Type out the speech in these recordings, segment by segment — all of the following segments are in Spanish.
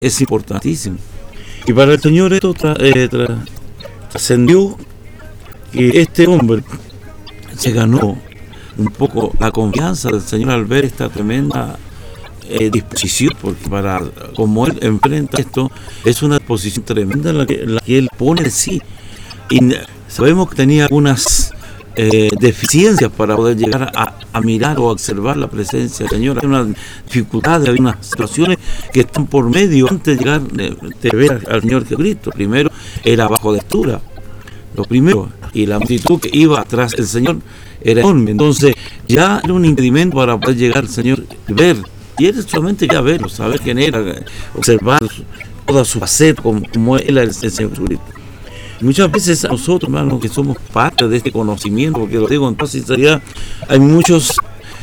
es importantísimo. Y para el Señor esto trascendió que este hombre se ganó un poco la confianza del Señor al ver esta tremenda disposición, porque para como él enfrenta esto, es una disposición tremenda en la que él pone de sí. Y sabemos que tenía algunas deficiencias para poder llegar a mirar o observar la presencia del Señor. Hay una dificultad, hay unas situaciones que están por medio antes de llegar de ver al Señor Jesucristo. Primero era bajo de estatura, lo primero, y la multitud que iba atrás del Señor era enorme. Entonces ya era un impedimento para poder llegar al Señor y ver. Y él solamente quería verlo, saber quién era, observar toda su faceta, como él era el Señor Jesucristo. Muchas veces a nosotros, hermanos, que somos parte de este conocimiento, porque lo digo en toda sinceridad, hay muchos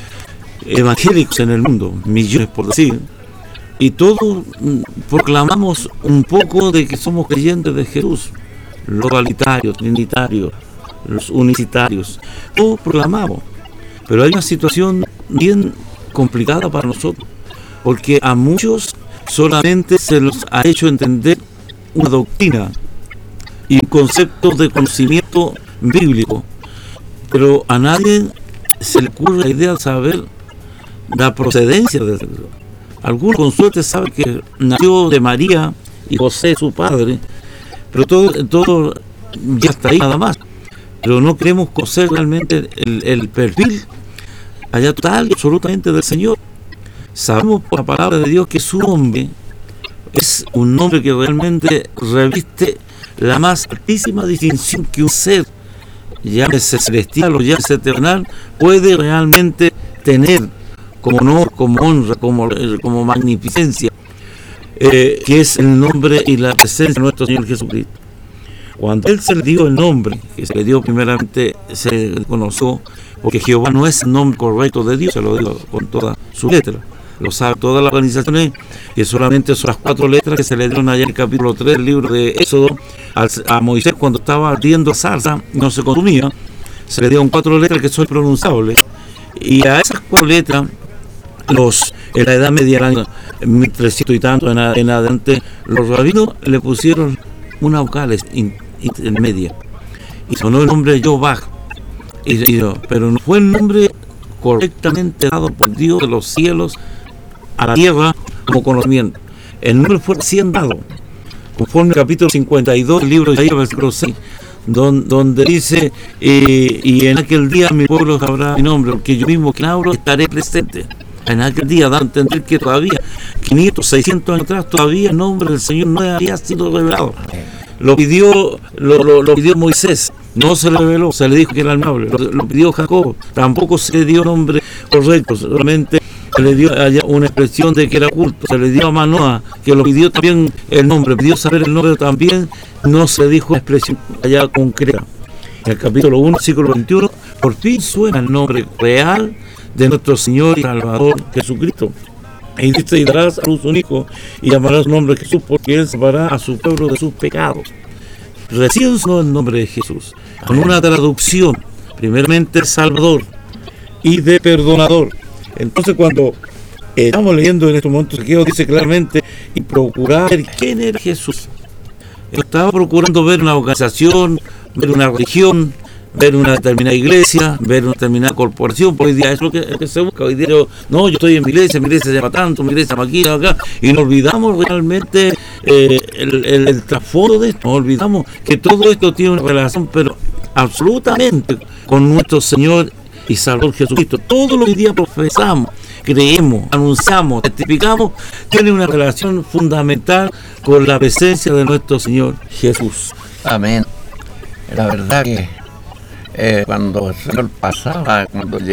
evangélicos en el mundo, millones por decir, y todos proclamamos un poco de que somos creyentes de Jesús, los totalitarios, trinitarios, los unicitarios, todos proclamamos, pero hay una situación bien complicada para nosotros, porque a muchos solamente se los ha hecho entender una doctrina y un concepto de conocimiento bíblico, pero a nadie se le ocurre la idea de saber la procedencia de Dios. Algunos con suerte saben que nació de María y José su padre, pero todo ya está ahí nada más, pero no queremos conocer realmente el perfil allá total y absolutamente del Señor. Sabemos por la palabra de Dios que su nombre es un nombre que realmente reviste la más altísima distinción que un ser, llámese celestial o llámese terrenal, puede realmente tener como honor, como honra, como magnificencia, que es el nombre y la presencia de nuestro Señor Jesucristo. Cuando Él se le dio el nombre, que se le dio primeramente, se conoció, porque Jehová no es el nombre correcto de Dios, se lo digo con toda su letra. Lo sabe todas las organizaciones, que solamente son las 4 letras que se le dieron allá en el capítulo 3 del libro de Éxodo a Moisés cuando estaba ardiendo zarza, no se consumía, se le dieron 4 letras que son pronunciables, y a esas 4 letras en la Edad Media, en 1300 y tanto en adelante, los rabinos le pusieron unas vocales intermedias y sonó el nombre Jehová, pero no fue el nombre correctamente dado por Dios de los cielos a la tierra como conocimiento. El nombre fue recién dado, conforme al capítulo 52 del libro de Isaías, versículo 6, donde dice, y en aquel día mi pueblo sabrá mi nombre, porque yo mismo, Claudio, estaré presente. En aquel día da a entender que todavía 500, 600 años atrás todavía el nombre del Señor no había sido revelado. Lo pidió Moisés, no se le reveló, se le dijo que era el nombre. Lo pidió Jacob, tampoco se le dio nombre correcto, solamente se le dio allá una expresión de que era oculto. Se le dio a Manoah, que lo pidió también el nombre, pidió saber el nombre también, no se dijo una expresión allá concreta. En el capítulo 1, versículo 21, por fin suena el nombre real de nuestro Señor y Salvador Jesucristo. Y dice, y darás a luz un hijo, y llamarás su nombre Jesús, porque él salvará a su pueblo de sus pecados. Recién sonó el nombre de Jesús, con una traducción, primeramente Salvador y de Perdonador. Entonces cuando estamos leyendo en estos momentos, aquí dice claramente, y procurar ver quién era Jesús. Él estaba procurando ver una organización, ver una religión, ver una determinada iglesia, ver una determinada corporación. Por hoy día es lo que se busca. Hoy día yo estoy en mi iglesia se llama tanto, mi iglesia aquí, acá, y nos olvidamos realmente el trasfondo de esto. Nos olvidamos que todo esto tiene una relación, pero absolutamente, con nuestro Señor y Salvador Jesucristo. Todo lo que hoy día profesamos, creemos, anunciamos, testificamos, tiene una relación fundamental con la presencia de nuestro Señor Jesús. Amén. La verdad que cuando el Señor pasaba, cuando